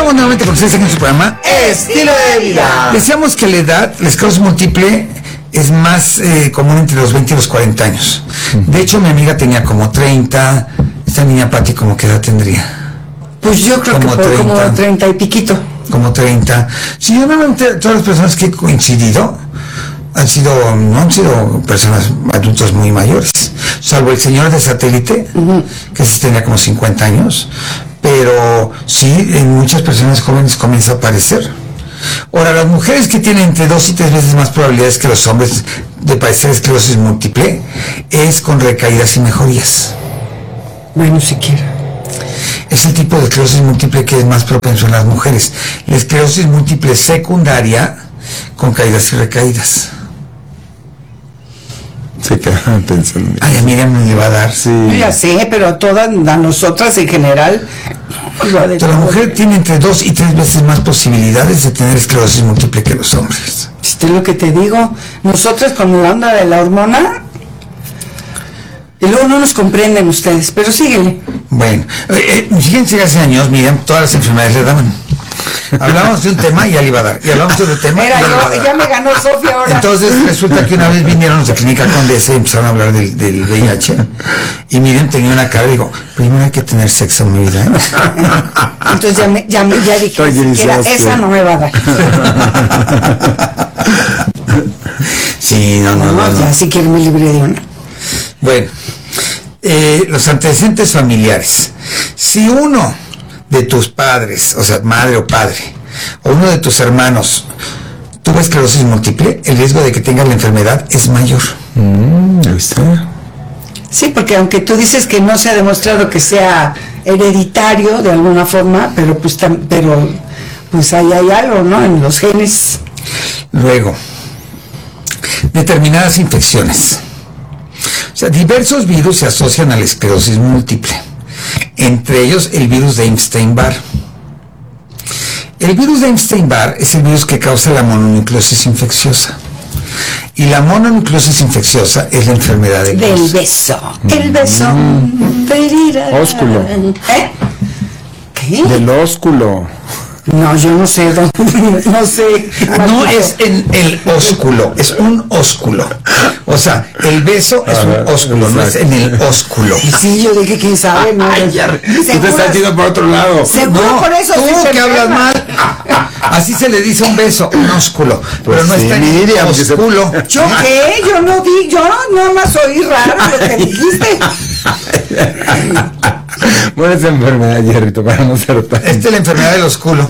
estamos nuevamente con ustedes en su programa Estilo de Vida. Decíamos que la edad, la esclerosis múltiple es más común entre los 20 y los 40 años. De hecho, mi amiga tenía como 30. Esta niña Pati, ¿cómo qué edad tendría? Pues yo creo como que como 30 y piquito. Como 30. Sí, yo normalmente todas las personas que he coincidido no han sido personas adultos muy mayores, salvo el señor de satélite, que sí tenía como 50 años, pero sí, en muchas personas jóvenes comienza a aparecer. Ahora, las mujeres que tienen entre 2 y 3 veces más probabilidades que los hombres de padecer esclerosis múltiple es con recaídas y mejorías. Bueno, siquiera. Es el tipo de esclerosis múltiple que es más propenso en las mujeres. La esclerosis múltiple secundaria con caídas y recaídas. Se quedaban pensando. Ay, a Miriam me le va a dar. Sí. Ya sé, pero a todas, a nosotras en general. Pero la mujer tiene entre 2 y 3 veces más posibilidades de tener esclerosis múltiple que los hombres. Es lo que te digo. Nosotras con la onda de la hormona. Y luego no nos comprenden ustedes, pero síguele. Bueno, fíjense que hace años, Miriam, todas las enfermedades le daban. Hablamos de un tema y ya le iba a dar. Y hablamos de otro tema. Mira, ya me ganó Sofía ahora. Entonces resulta que una vez vinieron los de Clínica Condesa y empezaron a hablar del VIH. Y Miriam tenía una cara y digo, primero hay que tener sexo en mi vida. Entonces ya dije, siquiera esa no me va a dar. Sí, no. Ya si quiero me libré de una. Bueno, los antecedentes familiares. Si uno de tus padres, o sea, madre o padre, o uno de tus hermanos tuvo esclerosis múltiple, el riesgo de que tenga la enfermedad es mayor. Ahí está. Sí, porque aunque tú dices que no se ha demostrado que sea hereditario de alguna forma, pero pues ahí hay algo, ¿no? En los genes. Luego, determinadas infecciones. O sea, diversos virus se asocian a la esclerosis múltiple. Entre ellos el virus de Epstein-Barr. El virus de Epstein-Barr es el virus que causa la mononucleosis infecciosa. Y la mononucleosis infecciosa es la enfermedad del beso. El beso. Ósculo. ¿Qué? Del ósculo. No, yo no sé, no sé. No es en el ósculo, es un ósculo. O sea, el beso es un ósculo, no es en el ósculo. Sí, yo dije, quién sabe, ¿no? Tú te estás yendo por otro lado. Seguro No, por eso tú sí que hablas mal. Así se le dice un beso, un ósculo. Pues pero no sí, está en Miriam, el ósculo. ¿Yo qué? Yo no di, yo nada más oí raro lo que dijiste. Bueno, esa enfermedad, Jerrito, para no ser tan... Esta es la enfermedad del ósculo.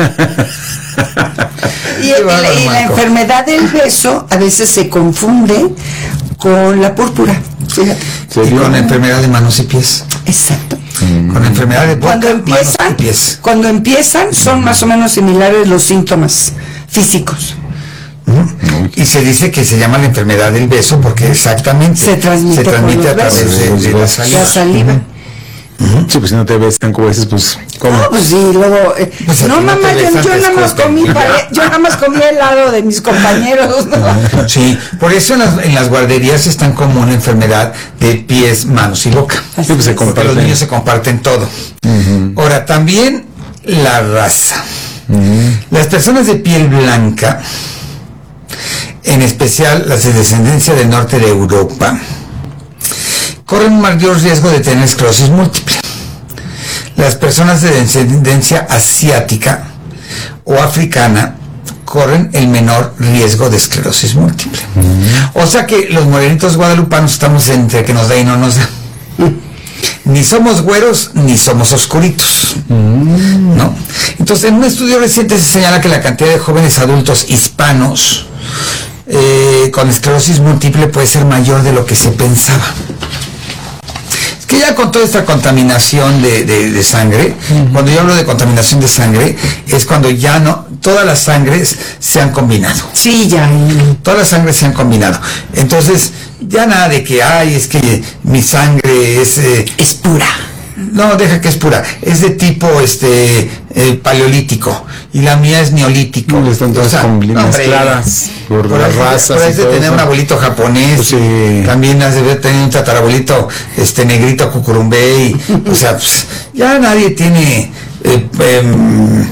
Y la enfermedad del beso a veces se confunde con la púrpura. Fíjate. Y con la enfermedad de manos y pies. Exacto. Con la enfermedad de boca, manos y pies. Cuando empiezan son más o menos similares los síntomas físicos. Y se dice que se llama la enfermedad del beso porque exactamente Se transmite a través de la saliva. La saliva. Sí, pues si no te besan como veces, pues, ¿cómo? No, pues sí, luego... Pues no, aquí no mamá, te besan, yo te nada más comí helado de mis compañeros, ¿no? Sí, por eso en las guarderías es tan común la enfermedad de pies, manos y boca. Así pues se es. Porque los niños se comparten todo. Ahora, también la raza. Las personas de piel blanca, en especial las de descendencia del norte de Europa, corren un mayor riesgo de tener esclerosis múltiple. Las personas de descendencia asiática o africana corren el menor riesgo de esclerosis múltiple. O sea que los morenitos guadalupanos estamos entre que nos da y no nos da. Ni somos güeros ni somos oscuritos, ¿no? Entonces, en un estudio reciente se señala que la cantidad de jóvenes adultos hispanos con esclerosis múltiple puede ser mayor de lo que se pensaba. Que ya con toda esta contaminación de sangre, cuando yo hablo de contaminación de sangre, es cuando ya no, todas las sangres se han combinado. Sí, ya. Todas las sangres se han combinado. Entonces, ya nada de que, es que mi sangre Es pura. No, deja que es pura. Es de tipo paleolítico. Y la mía es neolítico. No, están todas mezcladas por las razas. Por ahí de tener un abuelito japonés. Pues sí. También has de tener un tatarabuelito negrito cucurumbé. O sea, pues, ya nadie tiene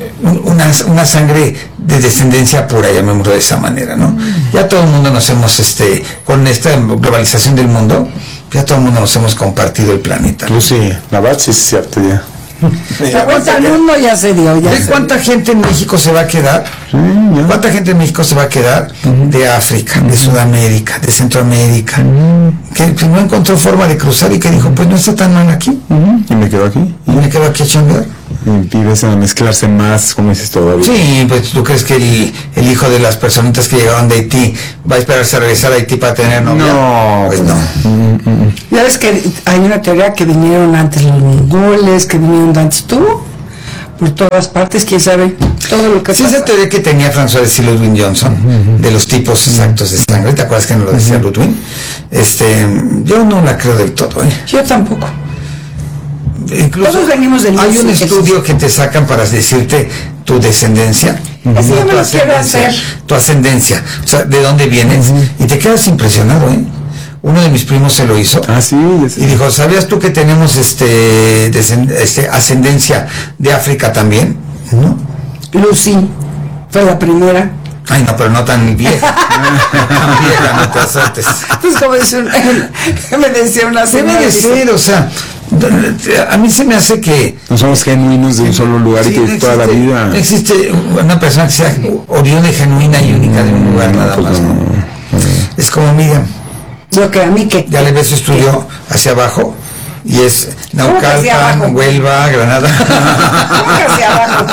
una sangre de descendencia pura, llamémoslo de esa manera, ¿no? Ya todo el mundo nos hemos, con esta globalización del mundo, ya todo el mundo nos hemos compartido el planeta, ¿no? Pues sí, la verdad sí es cierto ya. La vuelta al mundo ya se dio. ¿De cuánta gente en México se va a quedar? Sí, ya. ¿Cuánta gente en México se va a quedar de África, de Sudamérica, de Centroamérica? Que no encontró forma de cruzar y que dijo, pues no está tan mal aquí. Y me quedo aquí. Y me quedo aquí a chambear. Y empiezan a mezclarse más, como dices todavía. Sí, pues tú crees que el hijo de las personitas que llegaron de Haití va a esperarse a regresar a Haití para tener novia. No, pues no. Ya ves que hay una teoría que vinieron antes los mongoles, que vinieron antes tú, por todas partes, quién sabe, todo lo que Sí, pasa. esa teoría que tenía François de Ludwig Johnson, de los tipos exactos de sangre, ¿te acuerdas que nos lo decía Ludwig? Yo no la creo del todo, ¿eh? Yo tampoco. Incluso Todos venimos del hay mismo un sexo. estudio que te sacan para decirte tu descendencia. Ese yo me Tu lo quiero ascendencia, hacer. tu ascendencia, o sea, de dónde vienes, y te quedas impresionado, ¿eh? Uno de mis primos se lo hizo. Ah, sí. Y dijo, ¿sabías tú que tenemos ascendencia de África también? ¿No? Lucy fue la primera. Ay, no, pero no tan vieja. Tan vieja, no te azotes. Pues como dice me decía una Debe señora, de dice, ser, o sea, a mí se me hace que... No somos genuinos de un solo lugar y Sí, que no toda la existe- vida. no existe una persona que sea oriunda y genuina y única de un lugar nada pues más, no. ¿no? Es como Miriam, lo que a mí que ya le ves su estudio hacia abajo y es ¿Cómo que hacia Naucalpan, abajo? Huelva, Granada. ¿Cómo que hacia abajo?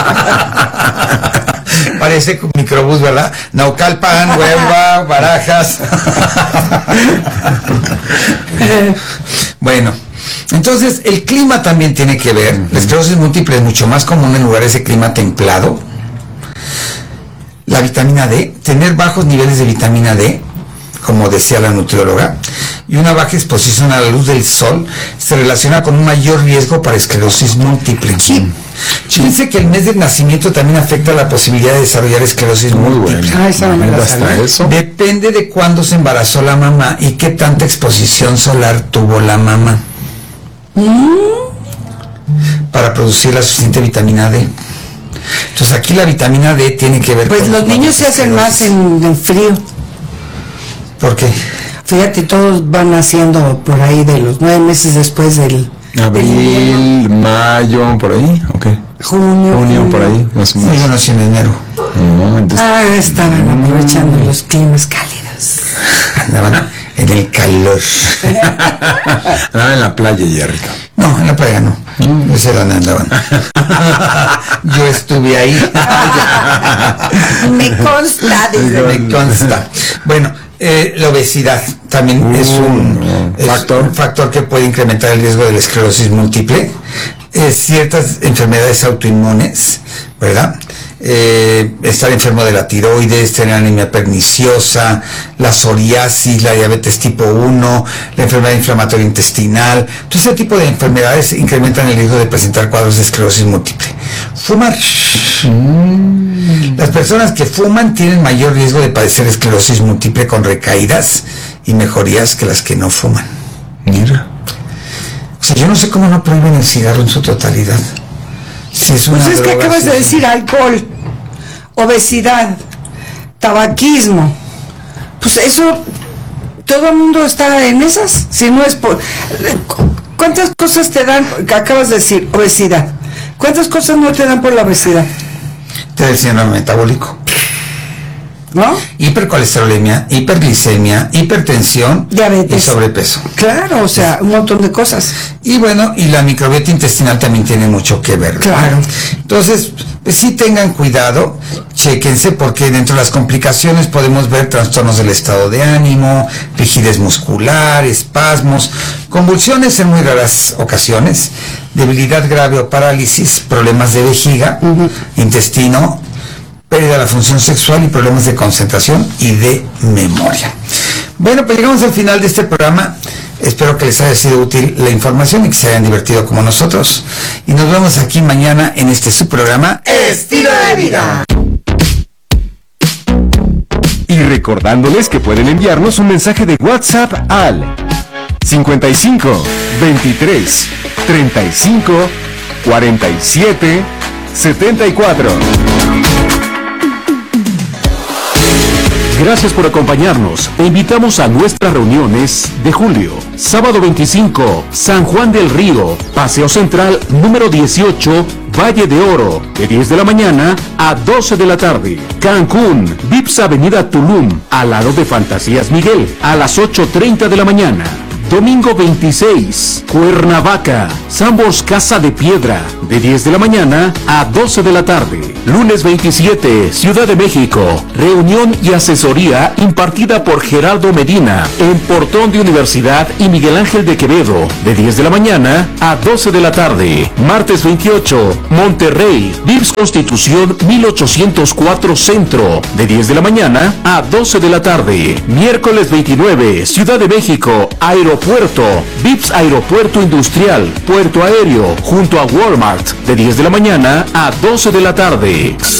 Parece un microbús, ¿verdad? Naucalpan, Huelva, Barajas. Bueno, entonces el clima también tiene que ver. La esclerosis múltiple es mucho más común en lugares de clima templado. La vitamina D, tener bajos niveles de vitamina D, como decía la nutrióloga, y una baja exposición a la luz del sol se relaciona con un mayor riesgo para esclerosis múltiple. Fíjense que el mes del nacimiento también afecta la posibilidad de desarrollar esclerosis Muy múltiple. bueno. Ah, esa no me la Hasta sabía. eso. Depende de cuándo se embarazó la mamá y qué tanta exposición solar tuvo la mamá para producir la suficiente vitamina D. Entonces aquí la vitamina D tiene que ver Pues con los niños se hacen más en el frío. ¿Por qué? Fíjate, todos van naciendo por ahí de los 9 meses después del Abril, mayo, por ahí, ok. junio, por ahí, más o Yo menos. nací en enero. No, entonces, Estaban aprovechando los climas cálidos. Andaban en el calor. nada en la playa, Jerry. No, en la playa no. No sé dónde andaban. Yo estuve ahí. Me consta, dice. Me consta. Bueno, la obesidad también es un factor que puede incrementar el riesgo de la esclerosis múltiple. Ciertas enfermedades autoinmunes, ¿verdad? Estar enfermo de la tiroides, tener anemia perniciosa, la psoriasis, la diabetes tipo 1, la enfermedad inflamatoria intestinal. Todo ese tipo de enfermedades incrementan el riesgo de presentar cuadros de esclerosis múltiple. Fumar. Las personas que fuman tienen mayor riesgo de padecer esclerosis múltiple con recaídas y mejorías que las que no fuman. Mira. O sea, yo no sé cómo no prohíben el cigarro en su totalidad. Si es una Pues es que droga, acabas si de es- decir alcohol, obesidad, tabaquismo. Pues eso, todo el mundo está en esas. Si no es por. ¿Cuántas cosas te dan? Acabas de decir obesidad. ¿Cuántas cosas no te dan por la obesidad? Te da el síndrome metabólico. ¿No? Hipercolesterolemia, hiperglicemia, hipertensión Diabetes. y sobrepeso. Claro, o sea, un montón de cosas. Y bueno, y la microbiota intestinal también tiene mucho que ver, ¿verdad? Claro. Entonces, pues sí tengan cuidado, chéquense, porque dentro de las complicaciones podemos ver trastornos del estado de ánimo, rigidez muscular, espasmos, convulsiones en muy raras ocasiones, debilidad grave o parálisis, problemas de vejiga, intestino, pérdida de la función sexual y problemas de concentración y de memoria. Bueno, pues llegamos al final de este programa. Espero que les haya sido útil la información y que se hayan divertido como nosotros. Y nos vemos aquí mañana en este su programa Estilo de Vida. Y recordándoles que pueden enviarnos un mensaje de WhatsApp al 55 23 35 47 74. Gracias por acompañarnos. Te invitamos a nuestras reuniones de julio. Sábado 25, San Juan del Río, Paseo Central número 18, Valle de Oro, de 10 de la mañana a 12 de la tarde. Cancún, Vips Avenida Tulum, al lado de Fantasías Miguel, a las 8:30 de la mañana. Domingo 26, Cuernavaca, Sambors Casa de Piedra, de 10 de la mañana a 12 de la tarde. Lunes 27, Ciudad de México, reunión y asesoría impartida por Gerardo Medina, en Portón de Universidad y Miguel Ángel de Quevedo, de 10 de la mañana a 12 de la tarde. Martes 28, Monterrey, Vips Constitución 1804 Centro, de 10 de la mañana a 12 de la tarde. Miércoles 29, Ciudad de México, Aeropuerto, Vips Aeropuerto Industrial, Puerto Aéreo, junto a Walmart, de 10 de la mañana a 12 de la tarde.